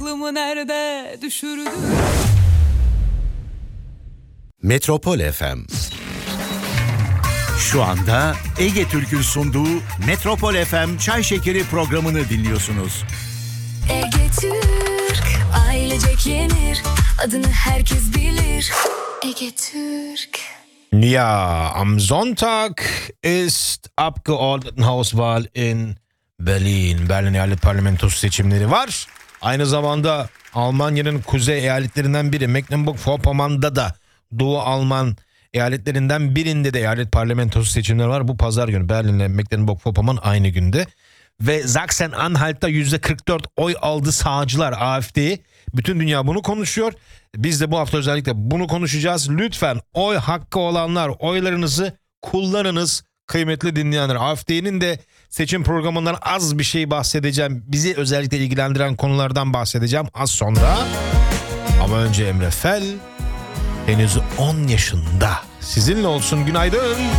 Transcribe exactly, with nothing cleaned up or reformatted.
aklımı nerede düşürdü. Metropol F M. Şu anda Ege Türk'ün sunduğu Metropol F M Çay Şekeri programını dinliyorsunuz. Ege Türk, ailecek yenir, adını herkes bilir. Ege Türk. Ja, am Sonntag ist Abgeordnetenhauswahl in Berlin. Berlin Eyalet Parlamentosu seçimleri var. Aynı zamanda Almanya'nın kuzey eyaletlerinden biri Mecklenburg-Vorpommern'da da Doğu Alman eyaletlerinden birinde de eyalet parlamentosu seçimleri var. Bu pazar günü Berlin'le Mecklenburg-Vorpommern aynı günde. Ve Sachsen-Anhalt'ta yüzde kırk dört oy aldı sağcılar A F D'yi. Bütün dünya bunu konuşuyor. Biz de bu hafta özellikle bunu konuşacağız. Lütfen oy hakkı olanlar oylarınızı kullanınız kıymetli dinleyenler. A F D'nin de seçim programından az bir şey bahsedeceğim. Bizi özellikle ilgilendiren konulardan bahsedeceğim az sonra. Ama önce Emre Fel henüz on yaşında. Sizinle olsun, günaydın.